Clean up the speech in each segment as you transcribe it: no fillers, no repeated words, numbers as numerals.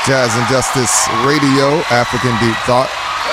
Jazz and Justice Radio, African Deep Thought.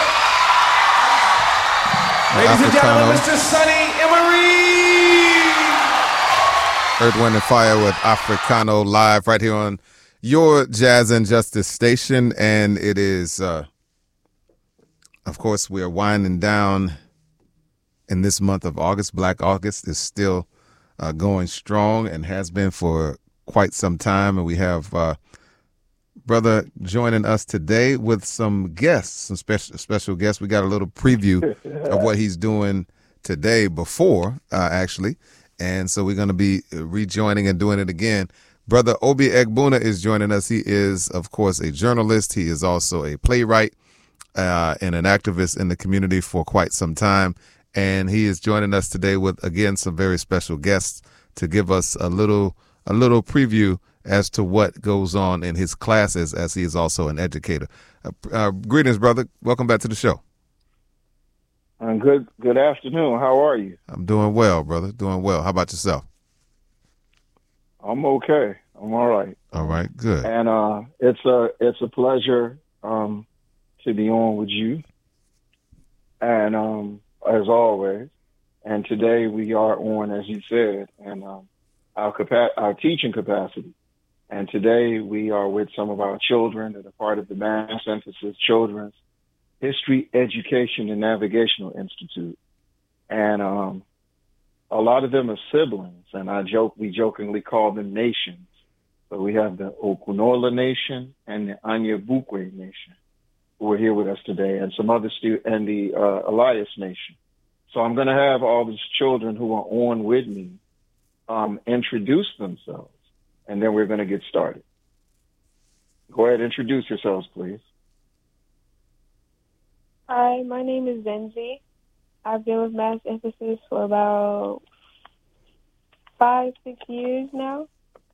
Ladies and gentlemen, Mr. Sonny Emery. Earth, Wind, and Fire with Africano live right here on your Jazz and Justice station. And it is, of course, we are winding down in this month of August. Black August is still going strong and has been for quite some time. And we have brother joining us today with some guests, some special guests. We got a little preview of what he's doing today before, actually. And so we're going to be rejoining and doing it again. Brother Obi Egbuna is joining us. He is, of course, a journalist. He is also a playwright and an activist in the community for quite some time. And he is joining us today with, again, some very special guests to give us a little preview as to what goes on in his classes, as he is also an educator. Greetings, brother. Welcome back to the show. Good afternoon. How are you? I'm doing well, brother. Doing well. How about yourself? I'm okay. I'm all right. All right, good. And it's a pleasure to be on with you. And as always. And today we are on, as you said, and our teaching capacity. And today we are with some of our children that are part of the Mass Emphasis Children's History, Education, and Navigational Institute. And a lot of them are siblings, and we jokingly call them nations. So we have the Okunola Nation and the Anyabukwe Nation who are here with us today, and some other and the Elias Nation. So I'm going to have all these children who are on with me introduce themselves. And then we're going to get started. Go ahead, introduce yourselves, please. Hi, my name is Zenzi. I've been with Mass Emphasis for about 5-6 years now.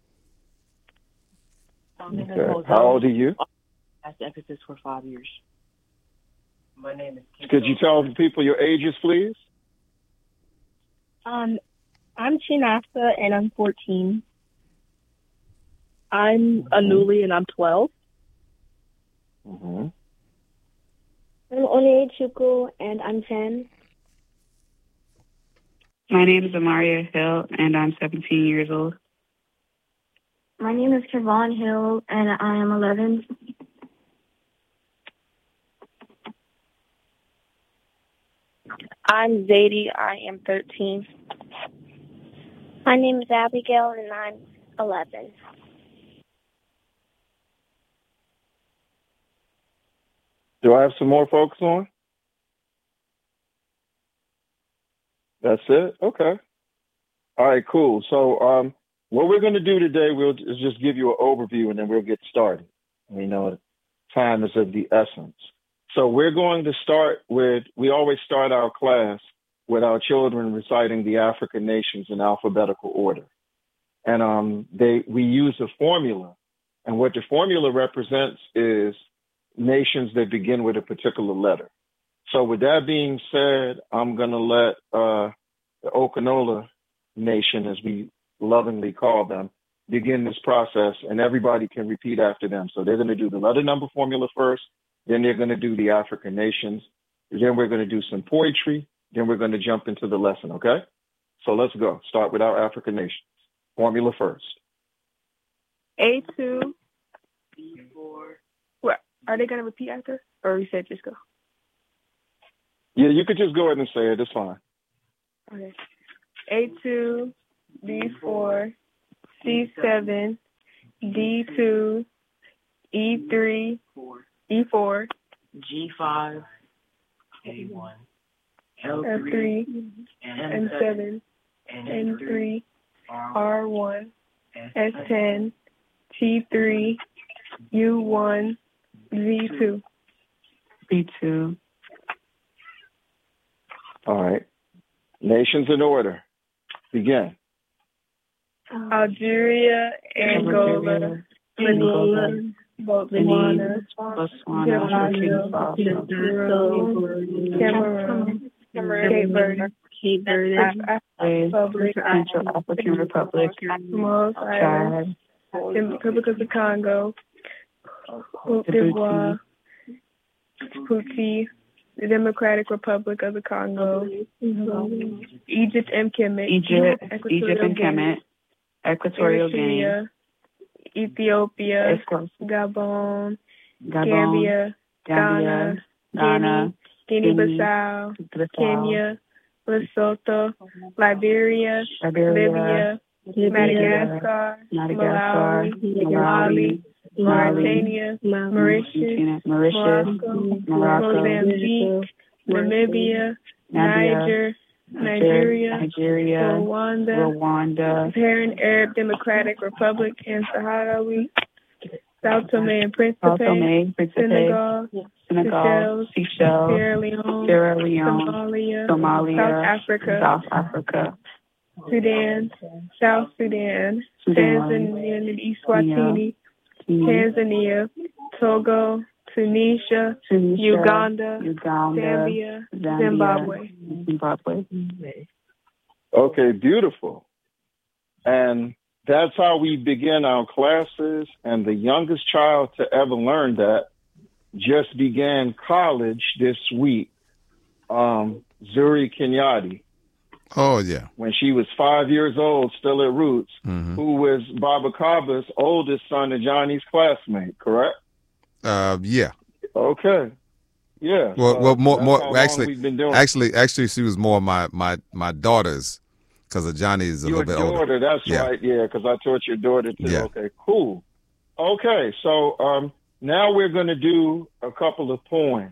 Okay. How old are you? Mass Emphasis for 5 years. My name is Kim. Could you tell people your ages, please? I'm Chinasa, and I'm 14. I'm Anuli, and I'm 12. Mm-hmm. I'm One Chuku, and I'm 10. My name is Amaria Hill, and I'm 17 years old. My name is Kevon Hill, and I am 11. I'm Zadie. I am 13. My name is Abigail, and I'm 11. Do I have some more folks on? That's it? Okay. All right, cool. So what we're going to do today is just give you an overview, and then we'll get started. We know time is of the essence. So we're going to start we always start our class with our children reciting the African nations in alphabetical order. And we use a formula. And what the formula represents is nations that begin with a particular letter. So with that being said, I'm going to let the Okunola Nation, as we lovingly call them, begin this process, and everybody can repeat after them. So they're going to do the letter number formula first, then they're going to do the African nations, then we're going to do some poetry, then we're going to jump into the lesson, okay? So let's go. Start with our African nations. Formula first. A2, B4. What? Are they going to repeat after? Or we said just go? Yeah, you could just go ahead and say it. It's fine. Okay. A2, B4, C7, D2, E3, E4, G5, A1, F3, M7, N3, R1, S10, T3, U1, Z2. B2. All right. Nations in order. Begin. Algeria, Angola, Benin, Botswana, Cameroon, Cape Verde, Central African Republic, Samoa, Chad, Republic of the Congo, Cote d'Ivoire, Djibouti, the Democratic Republic of the Congo, Egypt and Kemet, Egypt and Kemet, Equatorial Guinea, Ethiopia, Gabon, Gambia, Ghana, Guinea-Bissau, Kenya, Lesotho, Liberia, Libya, Madagascar, Malawi, Mali, Mauritania, Mauritius, Morocco, Mozambique, Namibia, Nigeria, Rwanda, Saharan Arab Democratic Republic and Sahrawi, Sao Tome and Principe, Senegal, Seychelles, Sierra Leone, Somalia, South Africa, Sudan, South Sudan, Tanzania and Eswatini, Tanzania, Togo, Tunisia, Uganda, Zambia, Zimbabwe. Okay, beautiful. And that's how we begin our classes. And the youngest child to ever learn that just began college this week, Zuri Kenyati. Oh, yeah. When she was 5 years old, still at Roots, who was Baba Kaba's oldest son and Johnny's classmate, correct? Yeah. Okay. Yeah. Well, more actually, she was more my daughter's, because Johnny is a little bit older. Your daughter, that's right. Yeah, because I taught your daughter too. Yeah. Okay, cool. Okay, so now we're going to do a couple of poems,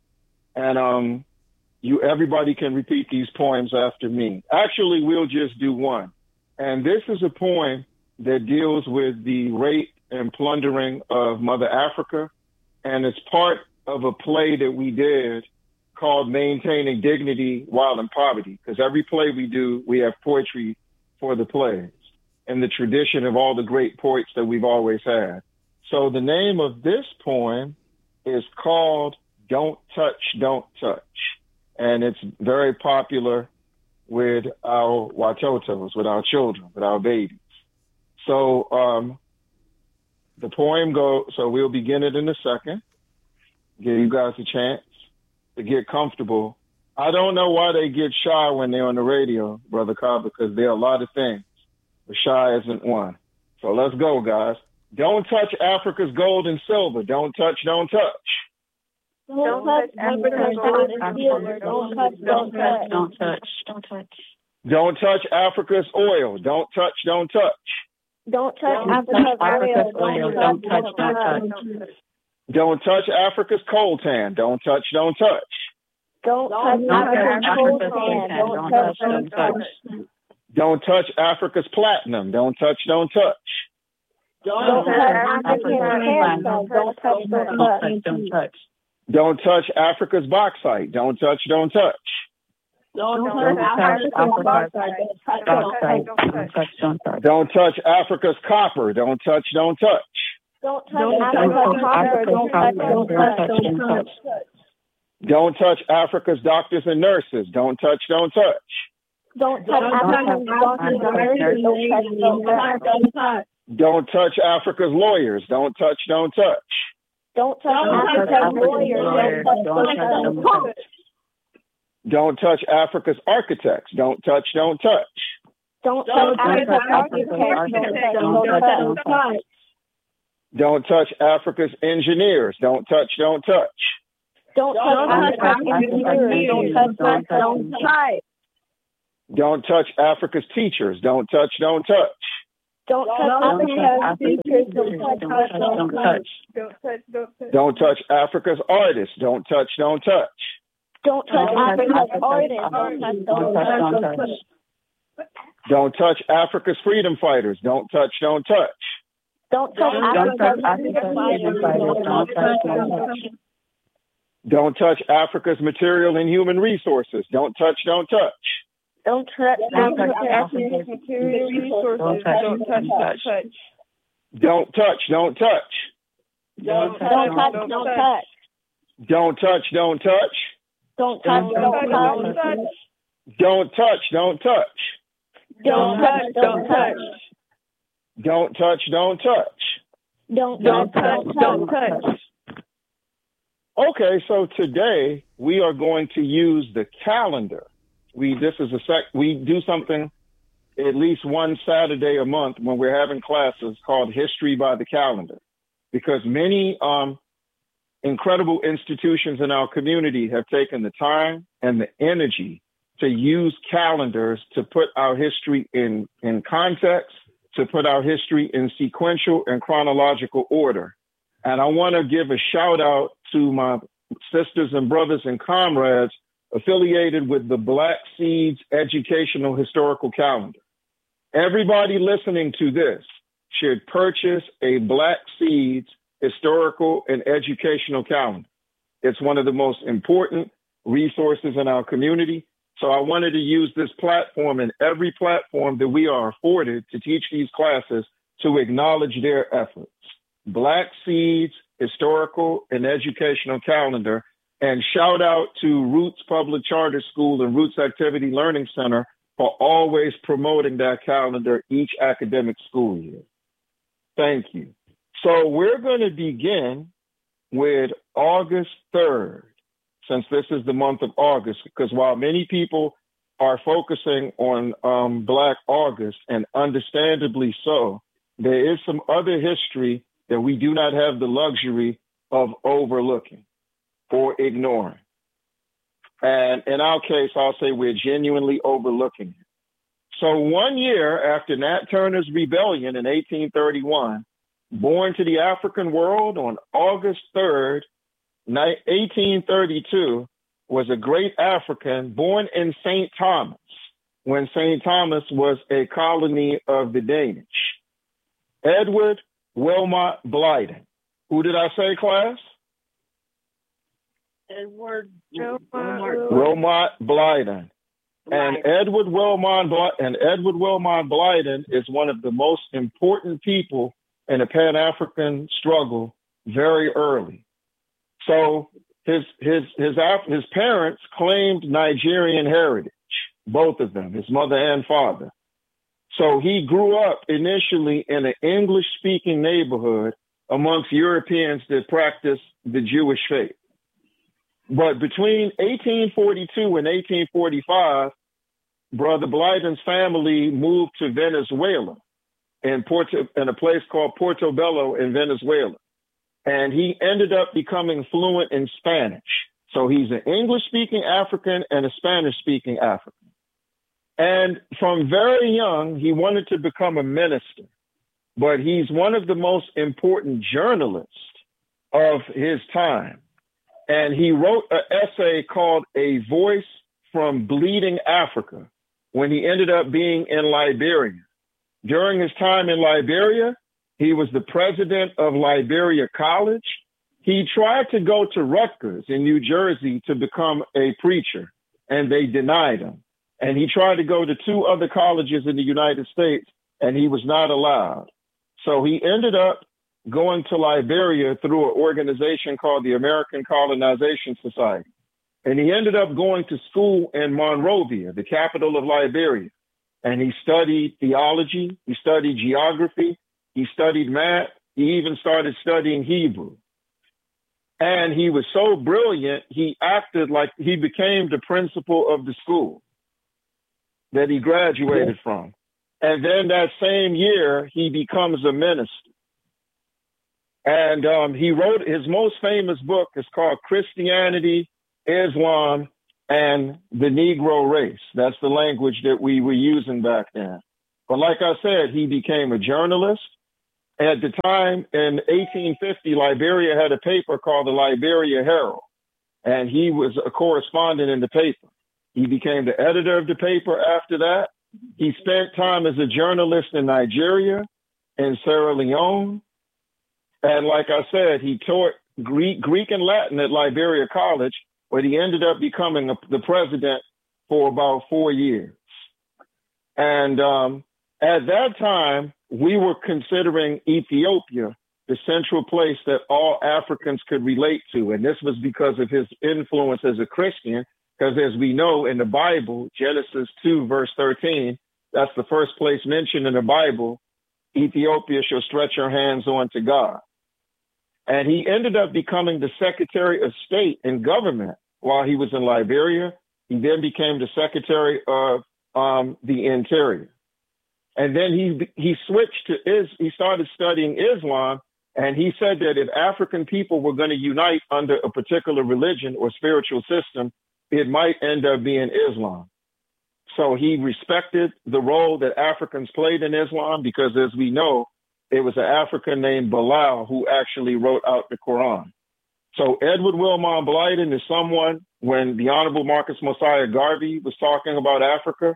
and everybody can repeat these poems after me. Actually, we'll just do one, and this is a poem that deals with the rape and plundering of Mother Africa, and it's part of a play that we did called Maintaining Dignity While in Poverty, because every play we do, we have poetry for the plays in the tradition of all the great poets that we've always had. So the name of this poem is called Don't Touch, Don't Touch. And it's very popular with our watotos, with our children, with our babies. So the poem goes, so we'll begin it in a second. Give you guys a chance to get comfortable. I don't know why they get shy when they're on the radio, Brother Cobb, because there are a lot of things, but shy isn't one. So let's go, guys. Don't touch Africa's gold and silver. Don't touch, don't touch. Don't touch Africa's gold and silver. Don't touch, don't touch. Don't touch, don't touch. Don't touch Africa's oil. Don't touch, don't touch. Don't touch Africa's oil. Don't touch, don't touch. Don't touch Africa's coltan. Don't touch, don't touch. Don't touch Africa's coltan. Don't touch, don't touch. Don't touch Africa's platinum. Don't touch, don't touch. Don't touch Africa's don't touch, don't touch. Don't touch Africa's bauxite. Don't touch, don't touch. Don't touch Africa's bauxite. Don't touch Africa's copper. Don't touch, don't touch. Don't touch Africa's copper. Don't touch, don't touch. Don't touch Africa's doctors and nurses. Don't touch, don't touch. Don't touch Africa's doctors and nurses. Don't touch, don't touch. Don't touch Africa's lawyers. Don't touch, don't touch. Don't touch Africa's lawyers. Don't touch. Don't touch Africa's architects. Don't touch, don't touch. Don't touch Africa's architects. Don't touch. Don't touch Africa's engineers. Don't touch, don't touch. Don't touch Africa's engineers. Don't touch, don't touch. Don't touch Africa's teachers. Don't touch, don't touch. Don't touch Africa's teachers. Don't touch, don't touch. Don't touch Africa's artists. Don't touch, don't touch. Don't touch Africa's artists. Don't touch, don't touch. Don't touch Africa's freedom fighters. Don't touch, don't touch. Don't touch Africa's freedom fighters. Don't touch, don't touch. Don't touch Africa's material and human resources. Don't touch, don't touch. Don't touch Africa's material resources. Don't touch, touch. Don't touch, don't touch. Don't touch, don't touch. Don't touch, don't touch. Don't touch, don't touch. Don't touch, don't touch. Don't touch, don't touch. Don't touch, don't touch. Don't touch. Okay, so today we are going to use the calendar. We do something at least one Saturday a month when we're having classes called History by the Calendar, because many incredible institutions in our community have taken the time and the energy to use calendars to put our history in context, to put our history in sequential and chronological order. And I want to give a shout out to my sisters and brothers and comrades affiliated with the Black Seeds Educational Historical Calendar. Everybody listening to this should purchase a Black Seeds Historical and Educational Calendar. It's one of the most important resources in our community. So I wanted to use this platform and every platform that we are afforded to teach these classes to acknowledge their efforts. Black Seeds Historical and Educational Calendar, and shout out to Roots Public Charter School and Roots Activity Learning Center for always promoting that calendar each academic school year. Thank you. So we're going to begin with August 3rd, since this is the month of August, because while many people are focusing on Black August, and understandably so, there is some other history that we do not have the luxury of overlooking or ignoring. And in our case, I'll say we're genuinely overlooking it. So 1 year after Nat Turner's rebellion in 1831, born to the African world on August 3rd, 1832, was a great African born in St. Thomas, when St. Thomas was a colony of the Danish. Edward Wilmot Blyden. Who did I say, class? Edward Wilmot Blyden. And Edward Wilmot Blyden is one of the most important people in the Pan-African struggle very early. So his parents claimed Nigerian heritage, both of them, his mother and father. So he grew up initially in an English-speaking neighborhood amongst Europeans that practiced the Jewish faith. But between 1842 and 1845, Brother Blyden's family moved to Venezuela, in a place called Portobello in Venezuela. And he ended up becoming fluent in Spanish. So he's an English-speaking African and a Spanish-speaking African. And from very young, he wanted to become a minister. But he's one of the most important journalists of his time. And he wrote an essay called A Voice from Bleeding Africa when he ended up being in Liberia. During his time in Liberia, he was the president of Liberia College. He tried to go to Rutgers in New Jersey to become a preacher, and they denied him. And he tried to go to 2 other colleges in the United States, and he was not allowed. So he ended up going to Liberia through an organization called the American Colonization Society. And he ended up going to school in Monrovia, the capital of Liberia. And he studied theology, he studied geography, he studied math, he even started studying Hebrew. And he was so brilliant, he acted like he became the principal of the school that he graduated from. And then that same year, he becomes a minister. And he wrote his most famous book is called Christianity, Islam, and the Negro Race. That's the language that we were using back then. But like I said, he became a journalist. At the time, in 1850, Liberia had a paper called the Liberia Herald, and he was a correspondent in the paper. He became the editor of the paper after that. He spent time as a journalist in Nigeria, in Sierra Leone. And like I said, he taught Greek and Latin at Liberia College, but he ended up becoming the president for about 4 years. And at that time, we were considering Ethiopia the central place that all Africans could relate to. And this was because of his influence as a Christian, because as we know in the Bible, Genesis 2, verse 13, that's the first place mentioned in the Bible Ethiopia shall stretch her hands on to God. And he ended up becoming the Secretary of State in government while he was in Liberia. He then became the Secretary of the Interior. And then he switched to he started studying Islam, and he said that if African people were going to unite under a particular religion or spiritual system, it might end up being Islam. So he respected the role that Africans played in Islam because, as we know, it was an African named Bilal who actually wrote out the Quran. So Edward Wilmot Blyden is someone, when the Honorable Marcus Mosiah Garvey was talking about Africa,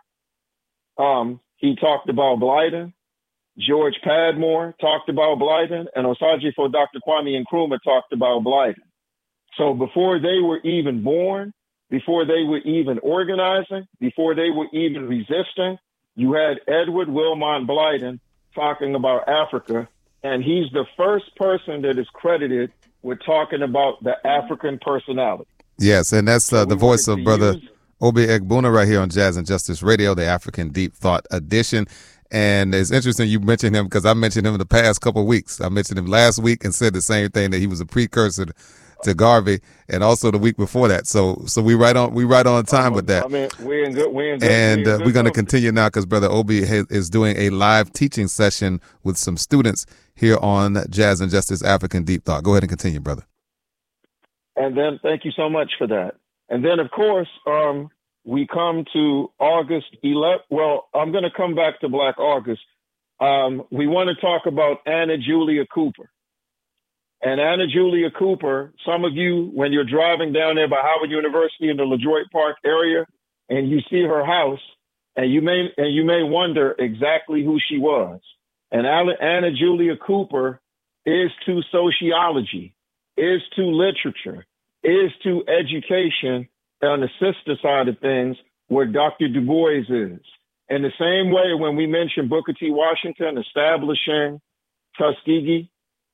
he talked about Blyden. George Padmore talked about Blyden, and Osagyefo Dr. Kwame Nkrumah talked about Blyden. So before they were even born, before they were even organizing, before they were even resisting, you had Edward Wilmot Blyden talking about Africa, and he's the first person that is credited with talking about the African personality. Yes, and that's the voice of Brother Obi Egbuna right here on Jazz and Justice Radio, the African Deep Thought edition. And it's interesting you mentioned him because I mentioned him in the past couple of weeks. I mentioned him last week and said the same thing, that he was a precursor to Garvey, and also the week before that. So we right on time with that. I mean, we're in good. And we're going to continue now because Brother Obi is doing a live teaching session with some students here on Jazz and Justice African Deep Thought. Go ahead and continue, brother. And then thank you so much for that. And then, of course, we come to August 11th. Well, I'm going to come back to Black August. We want to talk about Anna Julia Cooper. And Anna Julia Cooper, some of you, when you're driving down there by Howard University in the LaDroit Park area, and you see her house, and you may wonder exactly who she was. And Anna Julia Cooper is to sociology, is to literature, is to education on the sister side of things where Dr. Du Bois is. In the same way, when we mention Booker T. Washington establishing Tuskegee,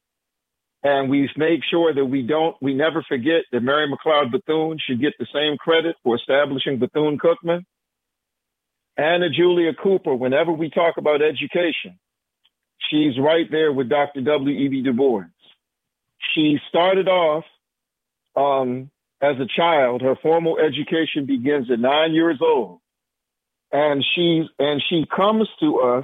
and we make sure that we never forget that Mary McLeod Bethune should get the same credit for establishing Bethune-Cookman. Anna Julia Cooper, whenever we talk about education, she's right there with Dr. W.E.B. Du Bois. She started off as a child. Her formal education begins at 9 years old. And she comes to us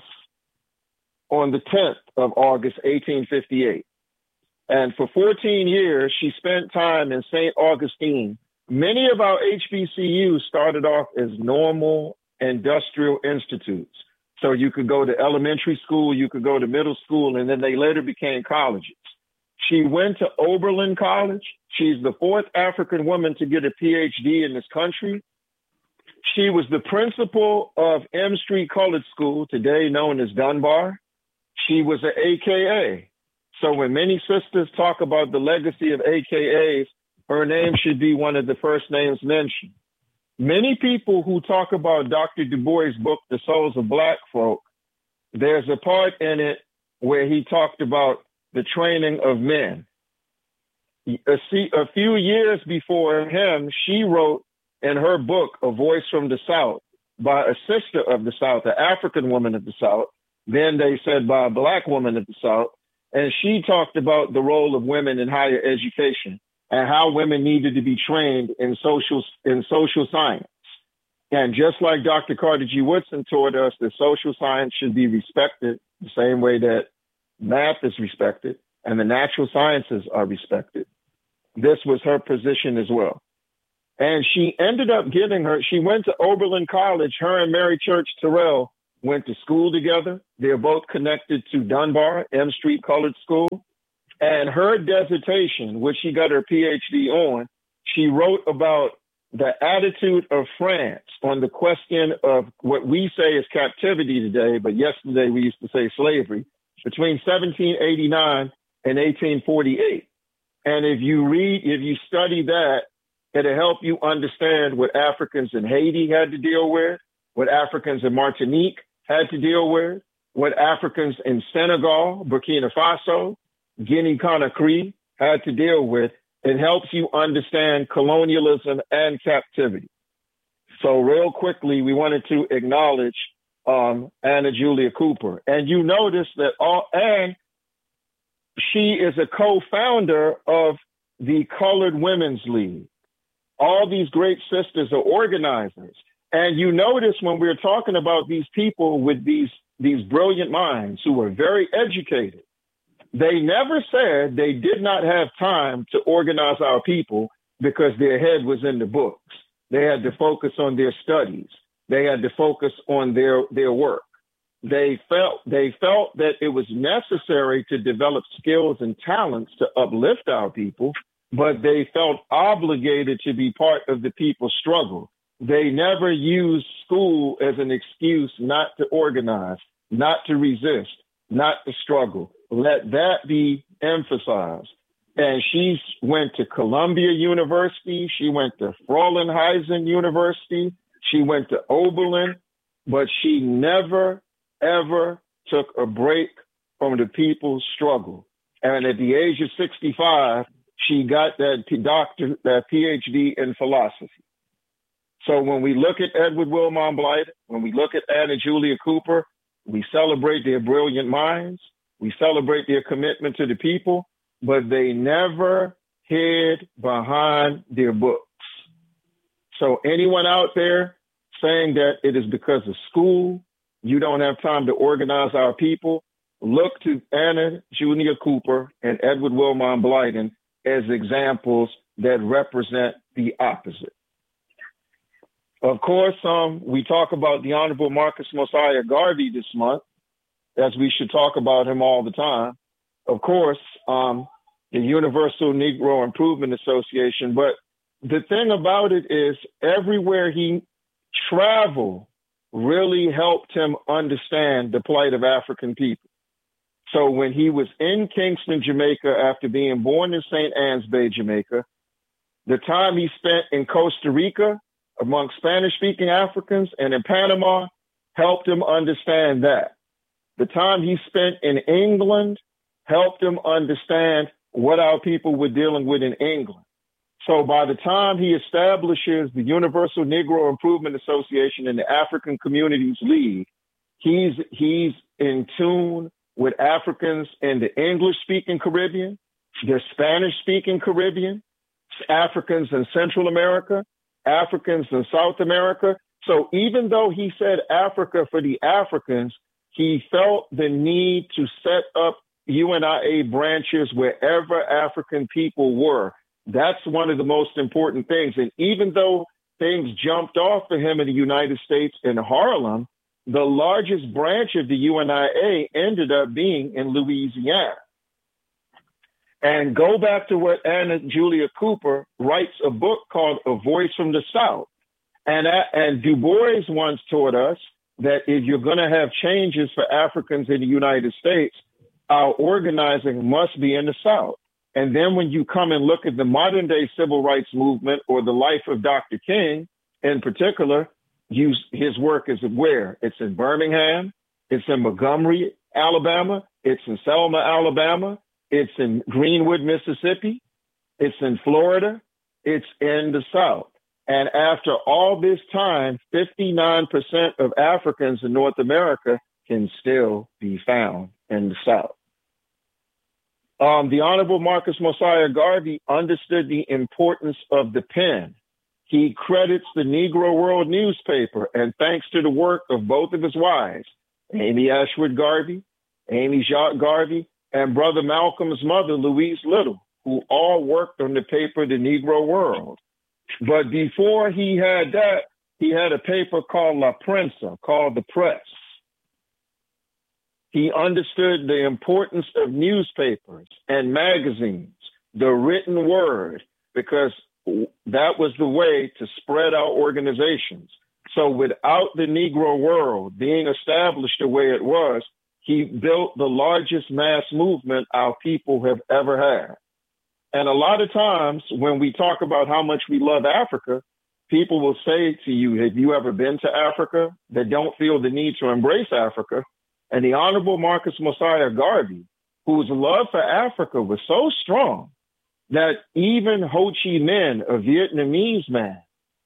on the 10th of August, 1858. And for 14 years, she spent time in St. Augustine. Many of our HBCUs started off as normal industrial institutes. So you could go to elementary school, you could go to middle school, and then they later became colleges. She went to Oberlin College. She's the fourth African woman to get a PhD in this country. She was the principal of M Street Colored School, today known as Dunbar. She was an AKA. So when many sisters talk about the legacy of AKAs, her name should be one of the first names mentioned. Many people who talk about Dr. Du Bois' book, The Souls of Black Folk, there's a part in it where he talked about the training of men. A few years before him, she wrote in her book, A Voice from the South, by a sister of the South, an African woman of the South. Then they said by a Black woman of the South. And she talked about the role of women in higher education and how women needed to be trained in social science. And just like Dr. Carter G. Woodson taught us that social science should be respected the same way that math is respected and the natural sciences are respected, this was her position as well. And she ended up she went to Oberlin College. Her and Mary Church Terrell went to school together. They're both connected to Dunbar, M Street Colored School. And her dissertation, which she got her PhD on, she wrote about the attitude of France on the question of what we say is captivity today, but yesterday we used to say slavery, between 1789 and 1848. And if you study that, it'll help you understand what Africans in Haiti had to deal with, what Africans in Martinique had to deal with, what Africans in Senegal, Burkina Faso, Guinea-Conakry had to deal with. It helps you understand colonialism and captivity. So real quickly, we wanted to acknowledge Anna Julia Cooper. And you notice that and she is a co-founder of the Colored Women's League. All these great sisters are organizers. And you notice when we're talking about these people with these brilliant minds who are very educated, they never said they did not have time to organize our people because their head was in the books. They had to focus on their studies. They had to focus on their work. They felt that it was necessary to develop skills and talents to uplift our people, but they felt obligated to be part of the people's struggle. They never used school as an excuse not to organize, not to resist, not to struggle. Let that be emphasized. And she went to Columbia University. She went to Frauenheisen University. She went to Oberlin, but she never, ever took a break from the people's struggle. And at the age of 65, she got that PhD in philosophy. So when we look at Edward Wilmot Blythe, when we look at Anna Julia Cooper, we celebrate their brilliant minds. We celebrate their commitment to the people, but they never hid behind their books. So anyone out there saying that it is because of school, you don't have time to organize our people, look to Anna Julia Cooper and Edward Wilmot Blythe as examples that represent the opposite. Of course, we talk about the Honorable Marcus Mosiah Garvey this month, as we should talk about him all the time. Of course, the Universal Negro Improvement Association. But the thing about it is everywhere he traveled really helped him understand the plight of African people. So when he was in Kingston, Jamaica, after being born in St. Anne's Bay, Jamaica, the time he spent in Costa Rica among Spanish-speaking Africans and in Panama helped him understand that. The time he spent in England helped him understand what our people were dealing with in England. So by the time he establishes the Universal Negro Improvement Association and the African Communities League, he's in tune with Africans in the English-speaking Caribbean, the Spanish-speaking Caribbean, Africans in Central America, Africans in South America. So even though he said Africa for the Africans, he felt the need to set up UNIA branches wherever African people were. That's one of the most important things. And even though things jumped off for him in the United States in Harlem, the largest branch of the UNIA ended up being in Louisiana. And go back to what Anna Julia Cooper writes a book called A Voice from the South. And Du Bois once taught us that if you're going to have changes for Africans in the United States, our organizing must be in the South. And then when you come and look at the modern day civil rights movement or the life of Dr. King in particular, his work is where? It's in Birmingham, it's in Montgomery, Alabama, it's in Selma, Alabama, it's in Greenwood, Mississippi, it's in Florida, it's in the South. And after all this time, 59% of Africans in North America can still be found in the South. The Honorable Marcus Mosiah Garvey understood the importance of the pen. He credits the Negro World newspaper, and thanks to the work of both of his wives, Amy Ashwood Garvey, Amy Jacques Garvey, and Brother Malcolm's mother, Louise Little, who all worked on the paper, The Negro World. But before he had that, he had a paper called La Prensa, called The Press. He understood the importance of newspapers and magazines, the written word, because that was the way to spread our organizations. So without the Negro World being established the way it was, he built the largest mass movement our people have ever had. And a lot of times when we talk about how much we love Africa, people will say to you, have you ever been to Africa? They don't feel the need to embrace Africa. And the Honorable Marcus Mosiah Garvey, whose love for Africa was so strong that even Ho Chi Minh, a Vietnamese man,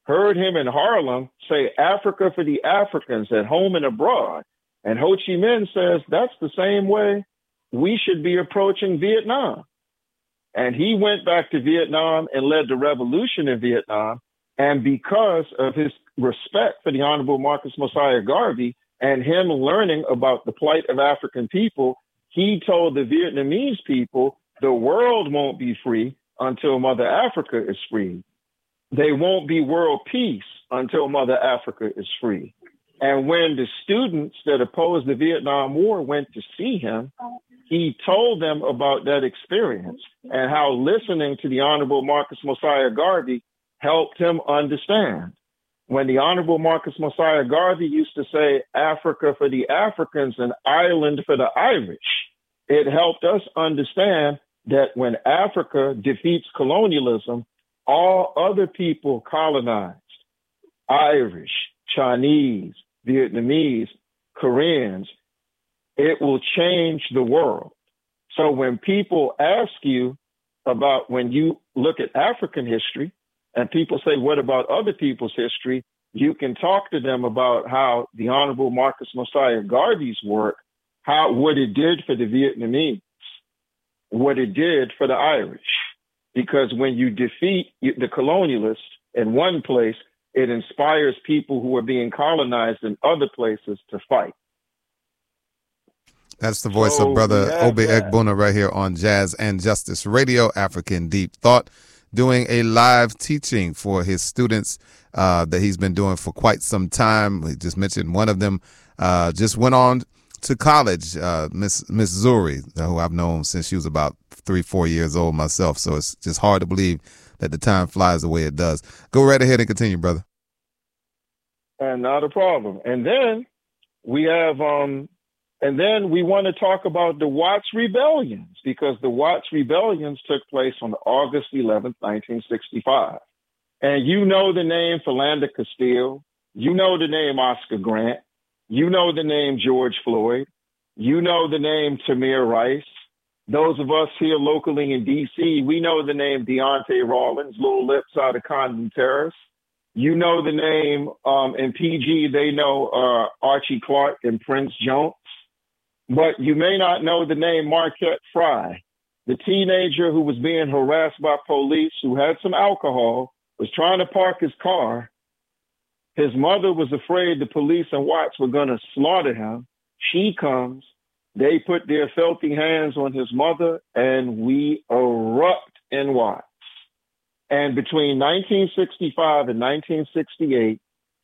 heard him in Harlem say Africa for the Africans at home and abroad. And Ho Chi Minh says that's the same way we should be approaching Vietnam. And he went back to Vietnam and led the revolution in Vietnam. And because of his respect for the Honorable Marcus Mosiah Garvey and him learning about the plight of African people, he told the Vietnamese people, the world won't be free until Mother Africa is free. They won't be world peace until Mother Africa is free. And when the students that opposed the Vietnam War went to see him, he told them about that experience and how listening to the Honorable Marcus Mosiah Garvey helped him understand. When the Honorable Marcus Mosiah Garvey used to say Africa for the Africans and Ireland for the Irish, it helped us understand that when Africa defeats colonialism, all other people colonized, Irish, Chinese, Vietnamese, Koreans, it will change the world. So when people ask you about when you look at African history and people say, what about other people's history? You can talk to them about how the Honorable Marcus Mosiah Garvey's work, what it did for the Vietnamese, what it did for the Irish. Because when you defeat the colonialists in one place, it inspires people who are being colonized in other places to fight. That's the voice of Brother Obi Egbuna right here on Jazz and Justice Radio, African Deep Thought, doing a live teaching for his students that he's been doing for quite some time. We just mentioned one of them just went on to college, Miss Zuri, who I've known since she was about 3-4 years old myself. So it's just hard to believe that the time flies the way it does. Go right ahead and continue, brother. And not a problem. And then we have, and then we want to talk about the Watts Rebellions, because the Watts Rebellions took place on August 11th, 1965. And you know the name Philando Castile. You know the name Oscar Grant. You know the name George Floyd. You know the name Tamir Rice. Those of us here locally in D.C., we know the name Deontay Rawlins, Little Lips out of Condon Terrace. You know the name, in PG, they know Archie Clark and Prince Jones. But you may not know the name Marquette Fry, the teenager who was being harassed by police, who had some alcohol, was trying to park his car. His mother was afraid the police and Watts were going to slaughter him. She comes. They put their filthy hands on his mother, and we erupt in Watts. And between 1965 and 1968,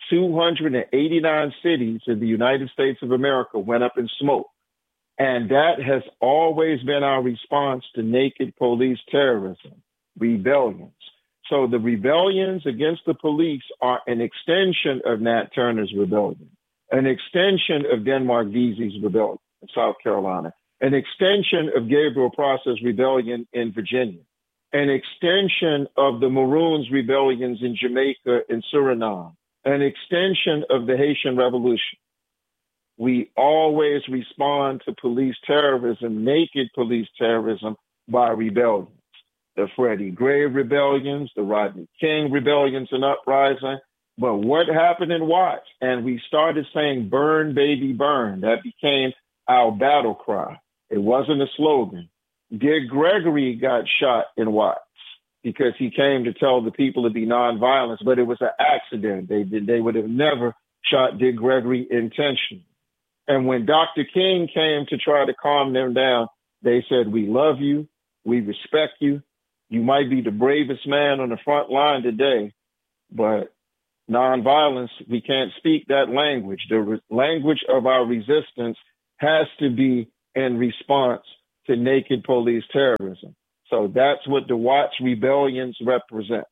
289 cities in the United States of America went up in smoke. And that has always been our response to naked police terrorism, rebellions. So the rebellions against the police are an extension of Nat Turner's rebellion, an extension of Denmark Vesey's rebellion in South Carolina, an extension of Gabriel Prosser's rebellion in Virginia, an extension of the Maroons' rebellions in Jamaica and Suriname, an extension of the Haitian Revolution. We always respond to police terrorism, naked police terrorism, by rebellions. The Freddie Gray rebellions, the Rodney King rebellions and uprising. But what happened in Watts? And we started saying, burn, baby, burn. That became our battle cry. It wasn't a slogan. Dick Gregory got shot in Watts because he came to tell the people to be nonviolent, but it was an accident. They would have never shot Dick Gregory intentionally. And when Dr. King came to try to calm them down, they said, we love you. We respect you. You might be the bravest man on the front line today, but nonviolence, we can't speak that language. The language of our resistance has to be in response to naked police terrorism. So that's what the Watts Rebellions represent.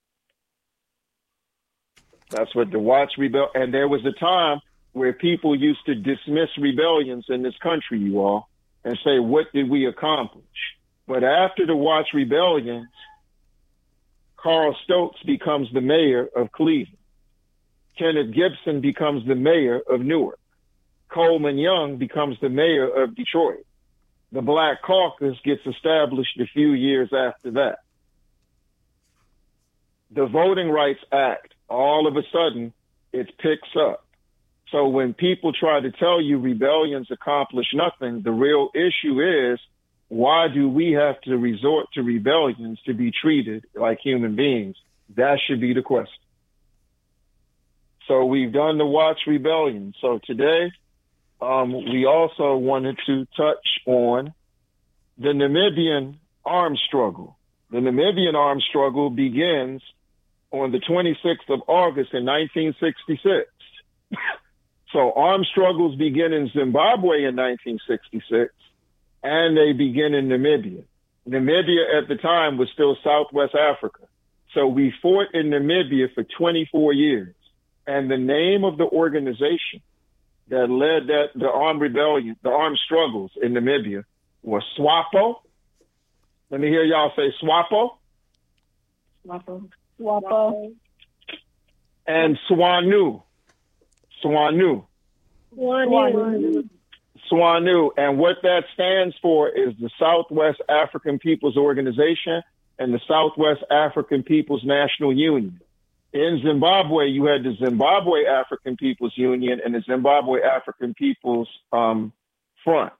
That's what the Watts Rebellion, and there was a time where people used to dismiss rebellions in this country, you all, and say, what did we accomplish? But after the Watts Rebellions, Carl Stokes becomes the mayor of Cleveland. Kenneth Gibson becomes the mayor of Newark. Coleman Young becomes the mayor of Detroit. The Black Caucus gets established a few years after that. the Voting Rights Act, all of a sudden, it picks up. So when people try to tell you rebellions accomplish nothing, the real issue is, why do we have to resort to rebellions to be treated like human beings? That should be the question. So we've done the Watch Rebellion. So today, we also wanted to touch on the Namibian armed struggle. The Namibian armed struggle begins on the 26th of August in 1966. So armed struggles begin in Zimbabwe in 1966, and they begin in Namibia. Namibia at the time was still Southwest Africa. So we fought in Namibia for 24 years. And the name of the organization that led the armed rebellion, the armed struggles in Namibia, was SWAPO. Let me hear y'all say SWAPO. SWAPO. SWAPO. And SWANU. SWANU. SWANU. SWANU. And what that stands for is the Southwest African People's Organization and the Southwest African People's National Union. In Zimbabwe, you had the Zimbabwe African People's Union and the Zimbabwe African People's Front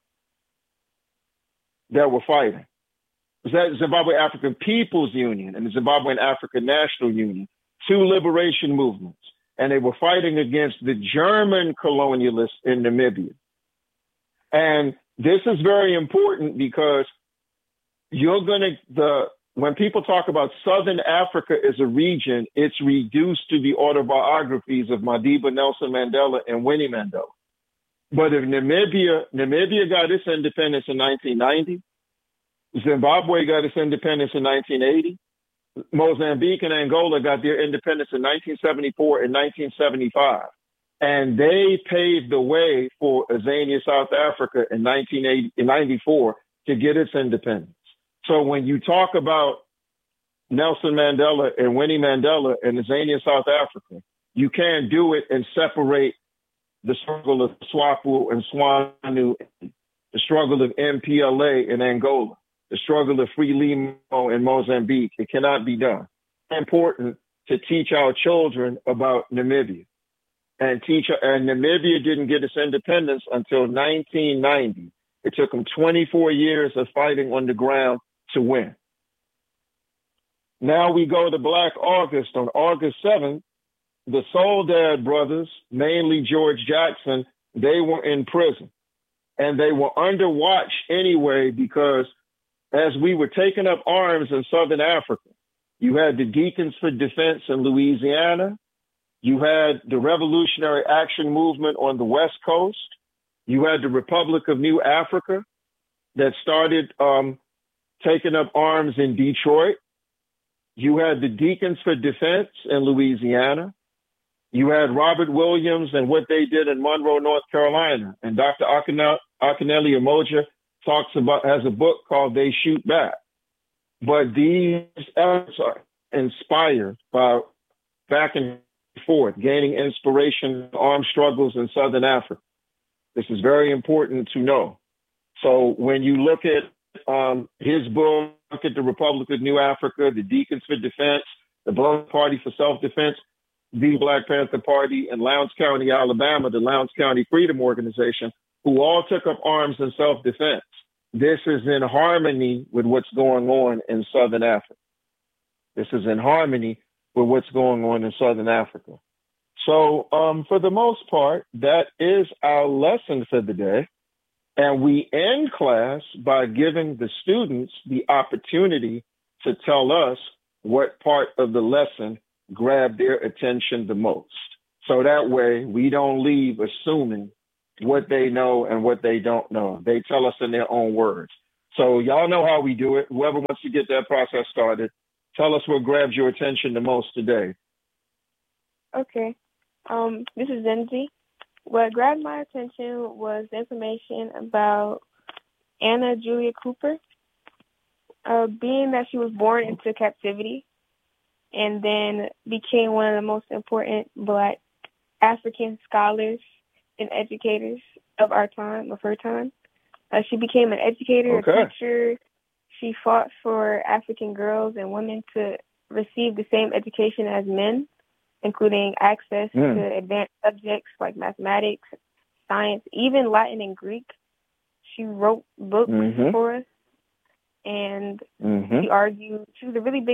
that were fighting. It was that Zimbabwe African People's Union and the Zimbabwean African National Union, two liberation movements. And they were fighting against the German colonialists in Namibia. And this is very important because when people talk about Southern Africa as a region, it's reduced to the autobiographies of Madiba, Nelson Mandela, and Winnie Mandela. But if Namibia got its independence in 1990, Zimbabwe got its independence in 1980, Mozambique and Angola got their independence in 1974 and 1975. And they paved the way for Azania, South Africa in 1994 to get its independence. So when you talk about Nelson Mandela and Winnie Mandela and Azania, South Africa, you can't do it and separate the struggle of SWAPO and SWANU, the struggle of MPLA in Angola, the struggle of Frelimo in Mozambique. It cannot be done. It's important to teach our children about Namibia. And Namibia didn't get its independence until 1990. It took them 24 years of fighting on the ground to win. Now we go to Black August. On August 7th, the Soledad brothers, mainly George Jackson, they were in prison. And they were under watch anyway because as we were taking up arms in Southern Africa, you had the Deacons for Defense in Louisiana. You had the Revolutionary Action Movement on the West Coast. You had the Republic of New Africa that started taking up arms in Detroit. You had the Deacons for Defense in Louisiana. You had Robert Williams and what they did in Monroe, North Carolina. And Dr. Akinele Umoja has a book called They Shoot Back. But these efforts are inspired by back and forth, gaining inspiration in armed struggles in Southern Africa. This is very important to know. So when you look at his book, look at the Republic of New Africa, the Deacons for Defense, the Black Party for Self-Defense, the Black Panther Party in Lowndes County, Alabama, the Lowndes County Freedom Organization, who all took up arms in self-defense. This is in harmony with what's going on in Southern Africa. This is in harmony with what's going on in Southern Africa. So for the most part, that is our lesson for the day. And we end class by giving the students the opportunity to tell us what part of the lesson grabbed their attention the most. So that way we don't leave assuming what they know and what they don't know. They tell us in their own words. So y'all know how we do it. Whoever wants to get that process started, tell us what grabs your attention the most today. Okay. This is Zenzi. What grabbed my attention was information about Anna Julia Cooper, being that she was born into captivity and then became one of the most important Black African scholars and educators of her time. She became an educator, a teacher. She fought for African girls and women to receive the same education as men, including access to advanced subjects like mathematics, science, even Latin and Greek. She wrote books for us, and she argued. She was a really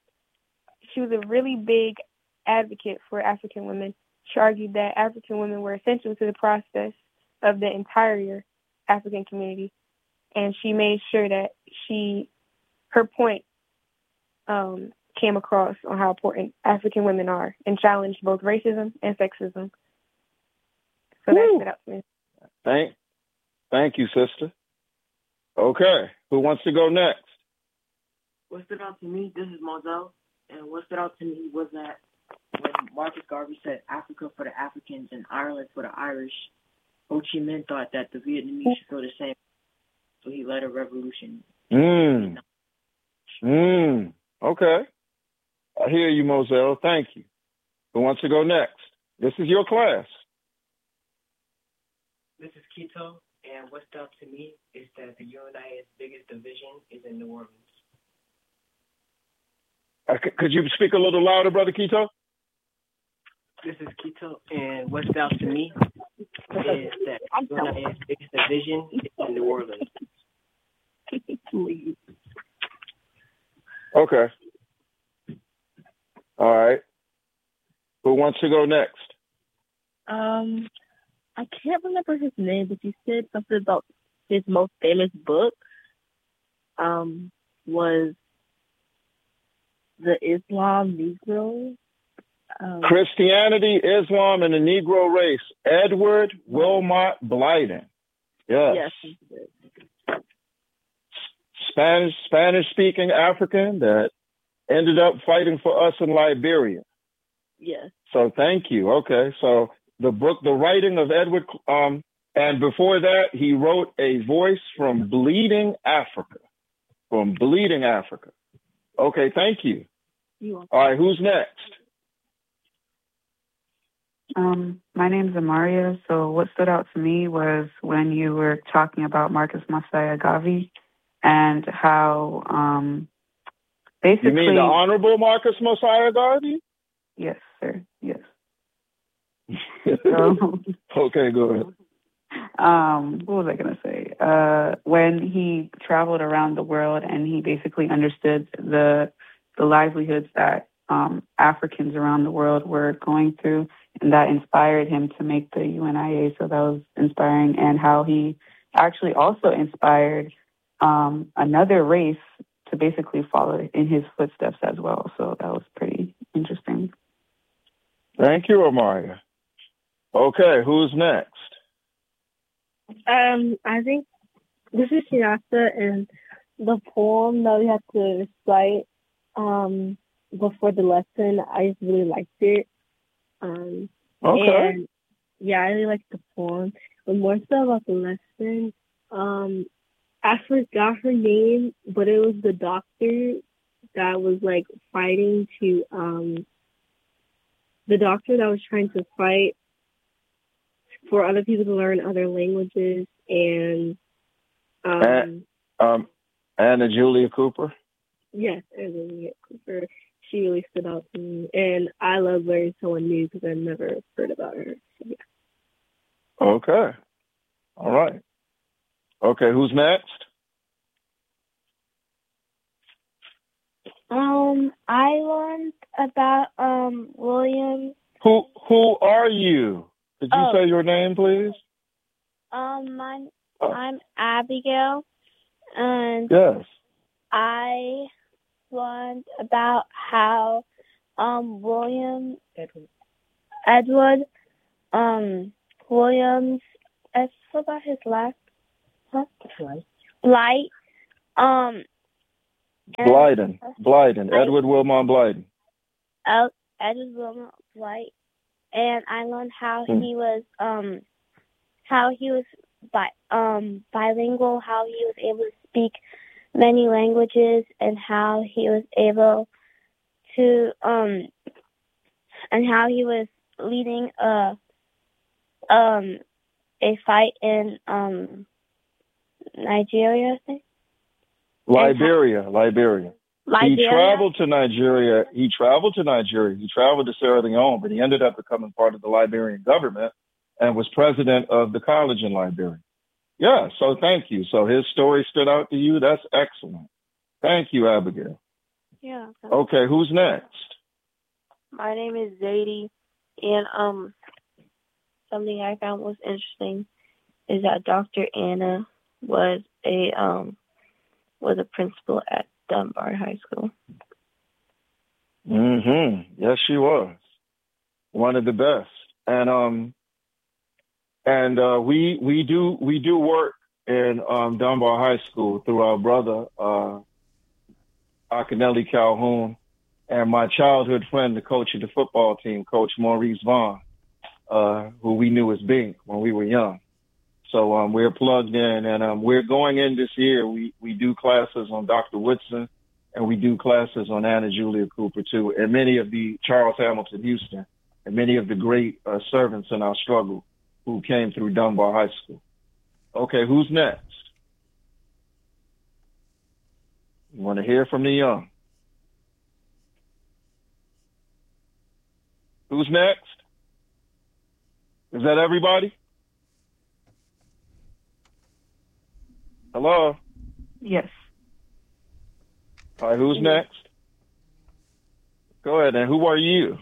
big advocate for African women. She argued that African women were essential to the process of the entire African community, and she made sure that her point came across on how important African women are, and challenged both racism and sexism. So that stood out to me. Thank you, sister. Okay, who wants to go next? What stood out to me, this is Moselle, and what stood out to me was that when Marcus Garvey said Africa for the Africans and Ireland for the Irish, Ho Chi Minh thought that the Vietnamese should feel the same, so he led a revolution. Okay. I hear you, Moselle. Thank you. Who wants to go next? This is your class. This is Quito, and what stood out to me is that the UNIA's biggest division is in New Orleans. Could you speak a little louder, Brother Quito? This is Quito, and what stood out to me is that the UNIA's biggest division is in New Orleans. Okay. All right. Who wants to go next? I can't remember his name, but he said something about his most famous book was The Islam Negro. Christianity, Islam, and the Negro Race. Edward Wilmot Blyden. Yes. Spanish-speaking African that ended up fighting for us in Liberia. Yes. So thank you. Okay. So the book, the writing of Edward, and before that, he wrote A Voice from Bleeding Africa. Okay. Thank you. All right. Who's next? My name's Amaria. So what stood out to me was when you were talking about Marcus Mosiah Garvey and how basically... You mean the Honorable Marcus Mosiah Garvey? Yes, sir. Yes. Okay, go ahead. What was I going to say? When he traveled around the world and he basically understood the livelihoods that Africans around the world were going through, and that inspired him to make the UNIA. So that was inspiring, and how he actually also inspired another race to basically follow in his footsteps as well. So that was pretty interesting. Thank you, Amaria. Okay, who's next? I think this is Shirasa, and the poem that we have to recite before the lesson, I just really liked it. Okay. And yeah, I really liked the poem. But more so about the lesson, I forgot her name, but it was the doctor that was like fighting to the doctor that was trying to fight for other people to learn other languages, and Anna Julia Cooper. Yes, Anna Julia Cooper. She really stood out to me, and I love learning someone new because I've never heard about her. So, yeah. Okay. All right. Okay, who's next? I learned about William. Who are you? Could you say your name, please? I'm Abigail, and yes, I learned about how William Edward Williams. I forgot his last. Light. Blyden. Edward Wilmot Blyden. Edward Wilmot Blyden, and I learned how he was bilingual, how he was able to speak many languages, and how he was able to and how he was leading a fight in Nigeria, I think. Liberia. Liberia. He traveled to Nigeria. He traveled to Sierra Leone, but he ended up becoming part of the Liberian government and was president of the college in Liberia. Yeah, so thank you. So his story stood out to you. That's excellent. Thank you, Abigail. Yeah. Okay, who's next? My name is Zadie, and something I found was interesting is that Dr. Anna was a principal at Dunbar High School. Yes, she was one of the best, and we do work in Dunbar High School through our brother Akinelli Calhoun and my childhood friend, the coach of the football team, Coach Maurice Vaughn, who we knew as Bink when we were young. So we're plugged in, and we're going in this year. We do classes on Dr. Woodson, and we do classes on Anna Julia Cooper too, and many of the Charles Hamilton Houston, and many of the great servants in our struggle who came through Dunbar High School. Okay, who's next? You want to hear from the young? Who's next? Is that everybody? Hello? Yes. All right, who's next? Go ahead, and who are you?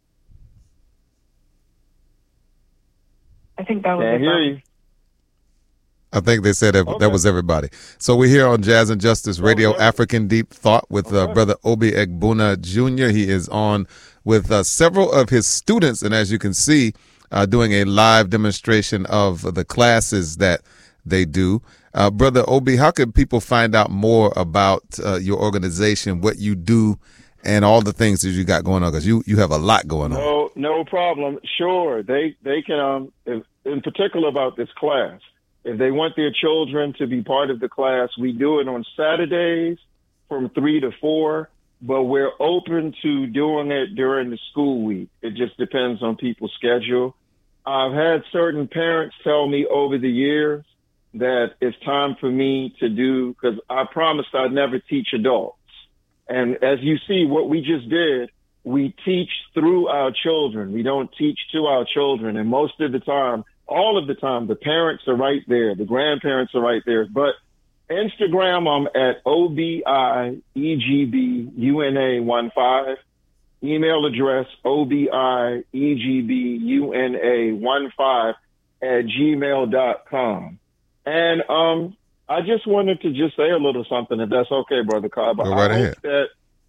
I think that was Can't hear you. I think they said that was everybody. So we're here on Jazz and Justice Radio, African Deep Thought with Brother Obi Egbuna Jr. He is on with several of his students, and as you can see, doing a live demonstration of the classes that they do. Brother Obi, how can people find out more about your organization, what you do, and all the things that you got going on? Because you have a lot going on. No problem. Sure. They can, in particular about this class, if they want their children to be part of the class, we do it on Saturdays from 3 to 4, but we're open to doing it during the school week. It just depends on people's schedule. I've had certain parents tell me over the years that it's time for me to do, because I promised I'd never teach adults. And as you see, what we just did, we teach through our children. We don't teach to our children. And most of the time, all of the time, the parents are right there. The grandparents are right there. But Instagram, I'm at OBIEGBUNA15. Email address OBIEGBUNA15@gmail.com. And I just wanted to just say a little something, if that's okay, Brother Cobb. Go right ahead. I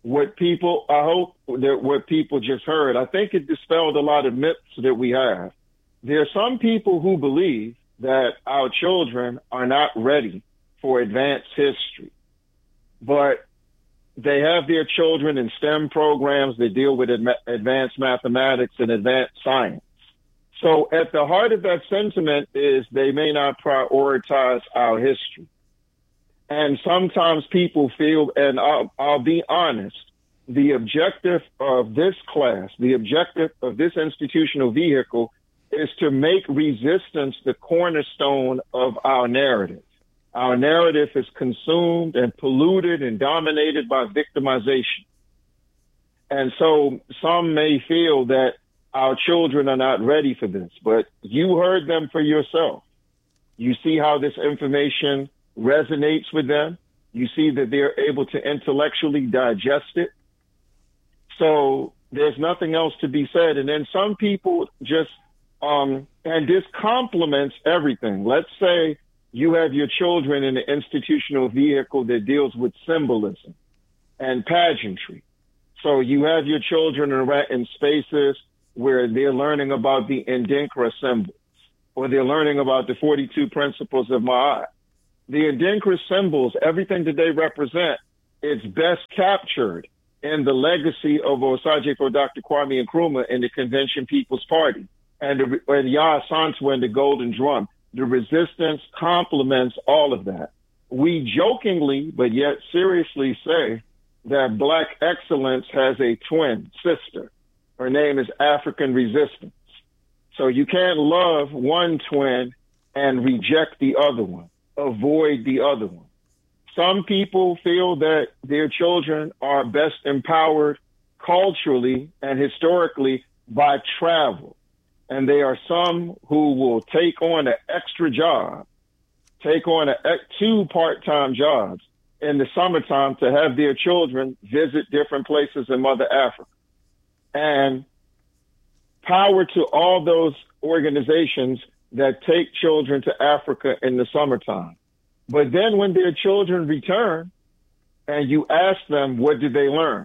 hope that what people just heard, I think it dispelled a lot of myths that we have. There are some people who believe that our children are not ready for advanced history, but they have their children in STEM programs that deal with advanced mathematics and advanced science. So at the heart of that sentiment is they may not prioritize our history. And sometimes people feel, and I'll be honest, the objective of this class, the objective of this institutional vehicle is to make resistance the cornerstone of our narrative. Our narrative is consumed and polluted and dominated by victimization. And so some may feel that our children are not ready for this, but you heard them for yourself. You see how this information resonates with them. You see that they're able to intellectually digest it. So there's nothing else to be said. And then some people just, and this complements everything. Let's say you have your children in an institutional vehicle that deals with symbolism and pageantry. So you have your children in spaces where they're learning about the Ndinkra symbols, or they're learning about the 42 principles of Ma'at. The Ndinkra symbols, everything that they represent, it's best captured in the legacy of Osajeko Dr. Kwame Nkrumah in the Convention People's Party and Yaa Asantewaa and the Golden Drum. The resistance complements all of that. We jokingly, but yet seriously say that Black excellence has a twin sister. Her name is African resistance. So you can't love one twin and reject the other one, avoid the other one. Some people feel that their children are best empowered culturally and historically by travel. And there are some who will take on an extra job, take on 2 part-time jobs in the summertime to have their children visit different places in Mother Africa. And power to all those organizations that take children to Africa in the summertime. But then when their children return and you ask them, what did they learn?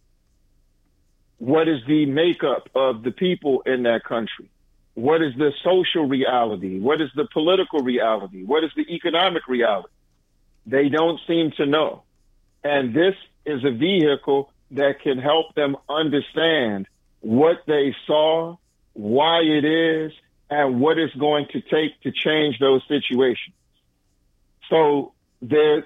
What is the makeup of the people in that country? What is the social reality? What is the political reality? What is the economic reality? They don't seem to know. And this is a vehicle that can help them understand what they saw, why it is, and what it's going to take to change those situations. So there's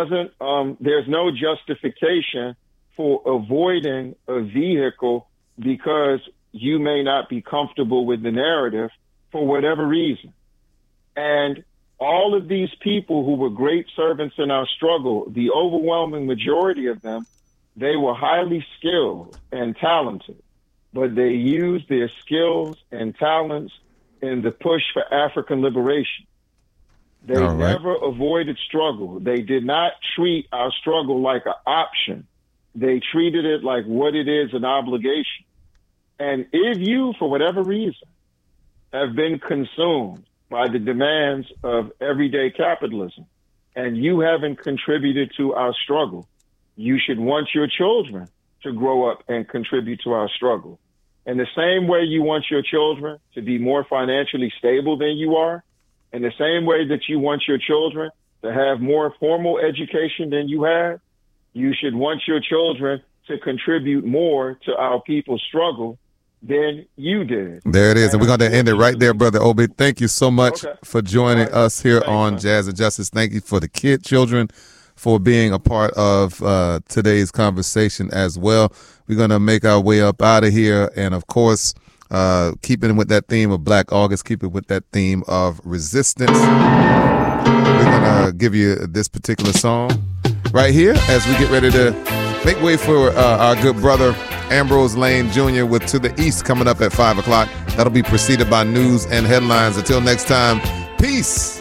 no justification for avoiding a vehicle because you may not be comfortable with the narrative for whatever reason. And all of these people who were great servants in our struggle, the overwhelming majority of them, they were highly skilled and talented, but they used their skills and talents in the push for African liberation. They never avoided struggle. They did not treat our struggle like an option. They treated it like what it is, an obligation. And if you, for whatever reason, have been consumed by the demands of everyday capitalism and you haven't contributed to our struggle, you should want your children to grow up and contribute to our struggle. In the same way you want your children to be more financially stable than you are, in the same way that you want your children to have more formal education than you have, you should want your children to contribute more to our people's struggle than you did. There it is. And we're going to end it right there, Brother Obi. Thank you so much for joining us here on Jazz and Justice. Thank you for the children for being a part of today's conversation as well. We're going to make our way up out of here. And, of course, keeping with that theme of Black August, keeping with that theme of resistance, we're going to give you this particular song right here as we get ready to make way for our good brother Ambrose Lane Jr. with To the East coming up at 5 o'clock. That'll be preceded by news and headlines. Until next time, peace.